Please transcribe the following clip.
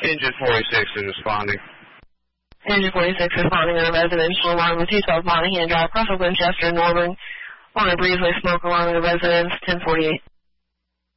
Engine 46 is responding. Engine 46 responding on a residential alarm with 212 Monahan Drive, Crossville, Winchester, Northern, on a breezeway smoke alarm in the residence, 1048.